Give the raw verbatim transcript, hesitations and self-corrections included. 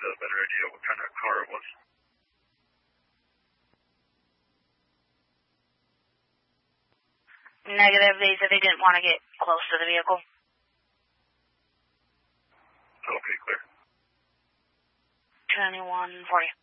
get a better idea what kind of car it was. Negative. They said they didn't want to get close to the vehicle. Okay, clear. twenty-one forty.